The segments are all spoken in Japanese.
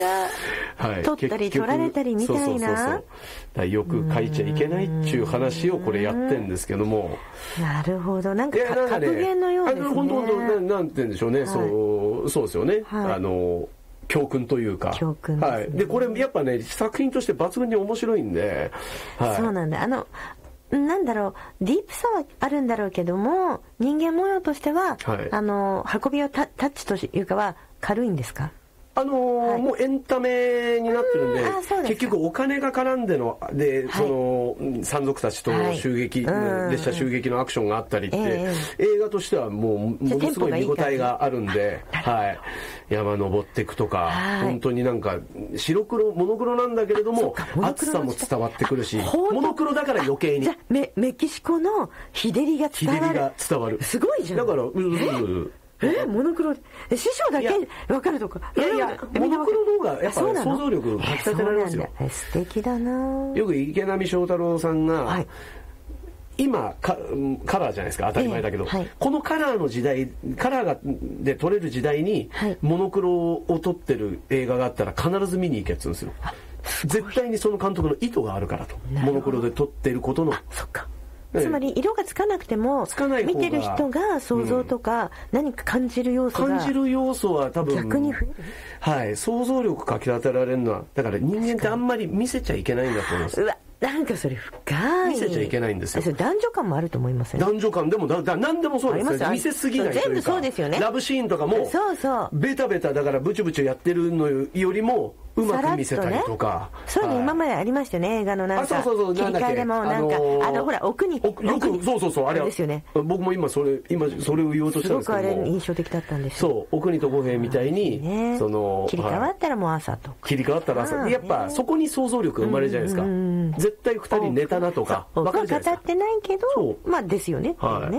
取ったり取られたりみたいな、 よく書いちゃいけないっていう話をこれやってんですけども、 なるほど、なんか格言のようですね。 本当なんて言うんでしょうね、そうですよね、教訓というか、 教訓ですね。 でこれやっぱね作品として抜群に面白いんで、 そうなんだ。なんだろう、ディープさはあるんだろうけども、人間模様としては、運びをタッチというかは軽いんですか？ もうエンタメになってるんで、結局お金が絡んででその山賊たちと襲撃、列車襲撃のアクションがあったりって、映画としてはもうものすごい見応えがあるんで、山登っていくとか、本当になんかモノクロなんだけれども熱さも伝わってくるし、モノクロだから余計に。 じゃあメキシコの日照りが伝わる。すごいじゃん。 だからモノクロ師匠だけ分かるとか。 いやモノクロの方がやっぱ想像力かき立てられますよ。 素敵だな。 よく池波正太郎さんが、今カラーじゃないですか、当たり前だけど、このカラーの時代、カラーで撮れる時代にモノクロを撮ってる映画があったら必ず見に行けっつうんですよ。絶対にその監督の意図があるからと。モノクロで撮ってることの。 そっか。つまり色がつかなくても見てる人が想像とか何か感じる要素は多分逆に増える。 想像力かき立てられるのは、だから人間ってあんまり見せちゃいけないんだと思います。 うわ、なんかそれ深い。 見せちゃいけないんですよ。 男女感もあると思いますね。 男女感でも何でもそうですよ。見せすぎないというか、 全部そうですよね。 ラブシーンとかもベタベタだからブチブチやってるのよりもうまく見せたりとか、 そういうの今までありましたよね、映画のなんか切り替えでもなんかほら奥にそうあれですよね。僕も今それを言おうとしたんですけども、すごくあれ印象的だったんですよ。 そう奥にと五平みたいにその切り替わったらもう朝と切り替わったら朝、やっぱそこに想像力が生まれるじゃないですか。絶対2人寝たなとか分かるじゃないですか。語ってないけどまあですよね。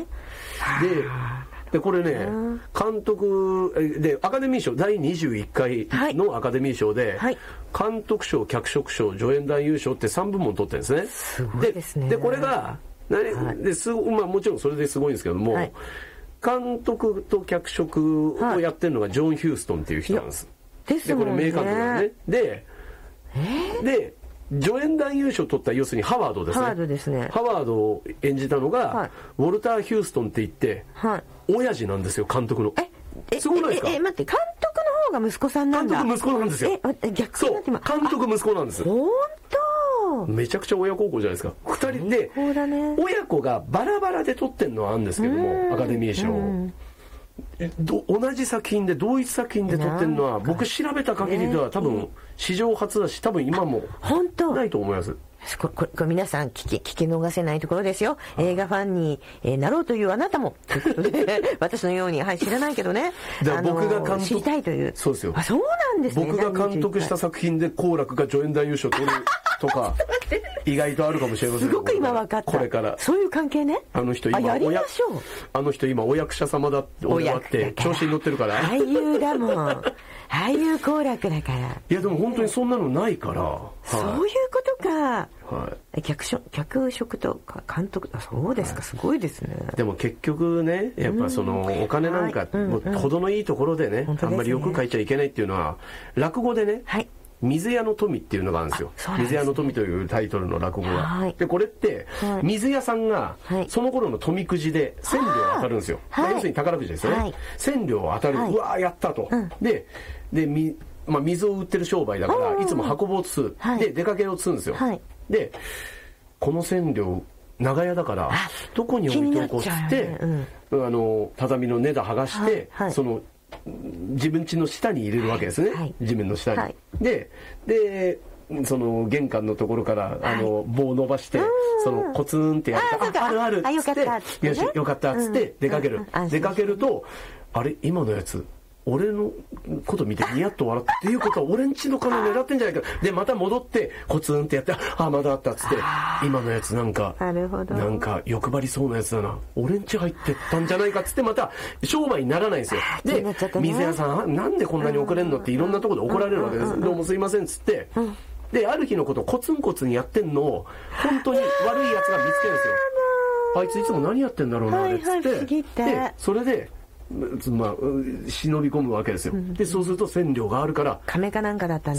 でこれね、監督でアカデミー賞第21回のアカデミー賞で、監督賞、脚色賞、助演男優賞って3部門取ってるんですね。 すごいですね。 でこれがもちろんそれですごいんですけども、監督と脚色をやってるのがジョン・ヒューストンっていう人なんです。でこれ名監督なんですね。で助演男優賞を取った要するにハワードですね。ハワードを演じたのが、ウォルター・ヒューストンって言って、親父なんですよ、監督の。すごくないですか？ 待って、監督の方が息子さんなんだ。 監督息子なんですよ。 逆になって今。 監督息子なんです。 本当。 めちゃくちゃ親孝行じゃないですか。2人で親子がバラバラで撮ってるのはあるんですけども、アカデミー賞同じ作品で同一作品で撮ってるのは僕調べた限りでは多分史上初だし、多分今もないと思います。 これ皆さん聞き逃せないところですよ。映画ファンになろうというあなたもということで私のように知らないけどね、 僕が監督知りたいという。 そうですよ。 そうなんですね。 僕が監督した作品で好楽が助演男優賞取るとか意外とあるかもしれません。 すごく今分かった。 これからそういう関係ね。 あの人今お役者様だって思って調子に乗ってるから。 俳優だもん。俳優好楽だから。 いやでも本当にそんなのないから。 そういうことか。脚色とか監督、そうですか、すごいですね。 でも結局ね、やっぱそのお金なんか程のいいところでね、あんまりよく書いちゃいけないっていうのは落語でね、水屋の富っていうのがあるんですよ。水屋の富というタイトルの落語が。でこれって水屋さんがその頃の富くじで1000両当たるんですよ。要するに宝くじですよね。1000両当たる。うわーやったと。で水を売ってる商売だからいつも運ぼうとする。で出かけようとするんですよ。でこの1000両長屋だからどこに置いておこうっつって畳の根だ剥がしてその自分家の下に入れるわけですね。地面の下に。でその玄関のところから棒を伸ばしてそのコツンってやるとあるっつってよしよかったっつって出かけるとあれ今のやつ俺のこと見てニヤッと笑っていうことは俺んちの金狙ってんじゃないか。でまた戻ってコツンってやってまだあったっつって今のやつなんか欲張りそうなやつだな俺んち入ってったんじゃないかっつってまた商売にならないんですよ。で水屋さんなんでこんなに遅れんのっていろんなところで怒られるわけです。どうもすいませんっつってである日のことコツンコツンやってんのを本当に悪いやつが見つけるんですよ。あいついつも何やってんだろうなあれっつってでそれで忍び込むわけですよ。でそうすると1000両があるから亀かなんかだったん